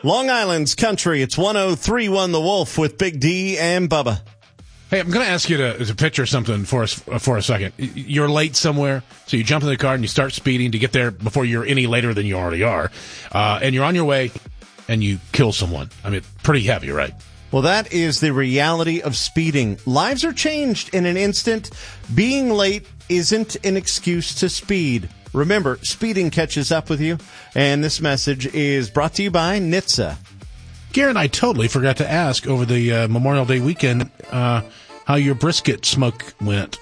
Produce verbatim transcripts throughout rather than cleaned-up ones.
Long Island's country. It's one oh three one The Wolf with Big D and Bubba. Hey, I'm going to ask you to, to picture something for us for a second. You're late somewhere, so you jump in the car and you start speeding to get there before you're any later than you already are. Uh, and you're on your way, and you kill someone. I mean, pretty heavy, right? Well, that is the reality of speeding. Lives are changed in an instant. Being late isn't an excuse to speed. Remember, speeding catches up with you. And this message is brought to you by N H T S A. Garrett, I totally forgot to ask over the uh, Memorial Day weekend uh, how your brisket smoke went.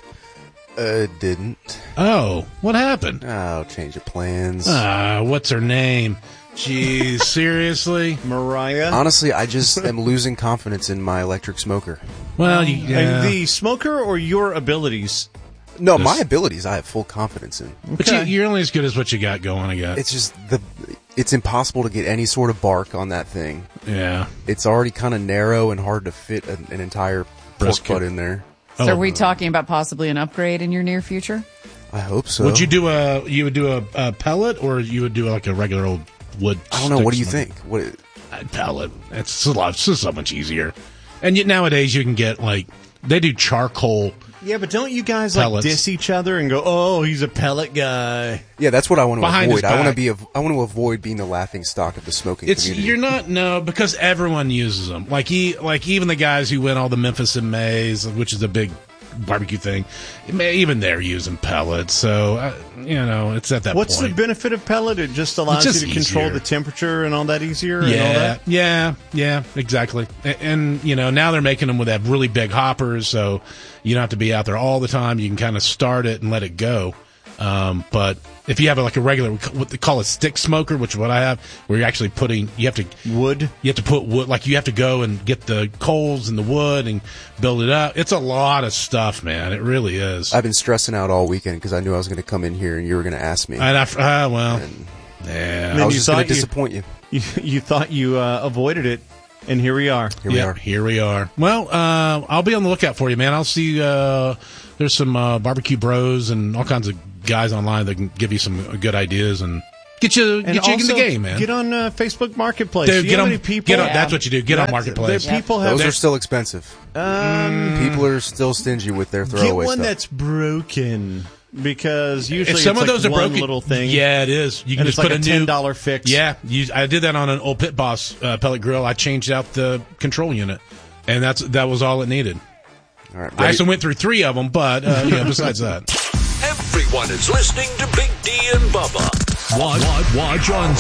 Uh, didn't. Oh, what happened? Oh, change of plans. Ah, uh, what's her name? Jeez, seriously? Mariah? Honestly, I just am losing confidence in my electric smoker. Well, you, yeah. The smoker or your abilities? No, my abilities I have full confidence in. But Okay. you, you're only as good as what you got going, I guess. It's just the... It's impossible to get any sort of bark on that thing. Yeah. It's already kind of narrow and hard to fit an, an entire pork Brisket. butt in there. So Oh. are we talking about possibly an upgrade in your near future? I hope so. Would you do a you would do a, a pellet or you would do like a regular old wood? I don't know. stick What do you smoke? think? What? A pellet. It's a lot. It's just so much easier. And yet nowadays you can get like they do charcoal. Yeah, but don't you guys like Pellets. diss each other and go, oh, he's a pellet guy? Yeah, that's what I want to Behind his avoid. I want to back. be. A, I want to avoid being the laughing stock of the smoking It's community. you're not no because everyone uses them. Like he like even the guys who win all the Memphis and Mays, which is a big barbecue thing, even they're using pellets. So uh, you know it's at that What's point. the benefit of pellet? It just allows It's just you to control easier. the temperature and all that easier? And all Yeah, that? yeah, yeah, exactly. And, and you know now they're making them with that really big hoppers, so you don't have to be out there all the time. You can kind of start it and let it go. Um, but if you have like a regular, what they call a stick smoker, which is what I have, where you're actually putting, you have to Wood? you have to put wood, like you have to go and get the coals and the wood and build it up. It's a lot of stuff, man. It really is. I've been stressing out all weekend because I knew I was going to come in here and you were going to ask me. And I, uh, well, And yeah. then I was you just going thought to you- disappoint you. You, you thought you uh, avoided it, and here we are. Here we Yep, are. Here we are. Well, uh, I'll be on the lookout for you, man. I'll see. Uh, there's some uh, barbecue bros and all kinds of guys online that can give you some good ideas and get you And get you in also, the game, man. Get on uh, Facebook Marketplace. Dude, Do you get know on, how many people? get on. That's what you do. Get on That's- Marketplace. there- People have Those their, are still expensive. um, People are still stingy with their get throwaway one stuff. that's broken because usually If some it's of like those are one broken, little thing. yeah, it is. You can and just it's like put a a ten new dollar fix. Yeah, you, I did that on an old Pit Boss uh, pellet grill. I changed out the control unit, and that's that was all it needed. All right, I ready? actually went through three of them, but uh, yeah, besides that. Everyone is listening to Big D and Bubba. Watch, watch on